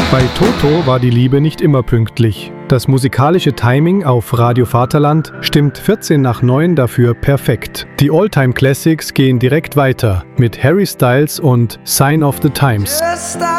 Bei Toto war die Liebe nicht immer pünktlich. Das musikalische Timing auf Radio Vaterland stimmt 9:14 dafür perfekt. Die All-Time Classics gehen direkt weiter mit Harry Styles und Sign of the Times.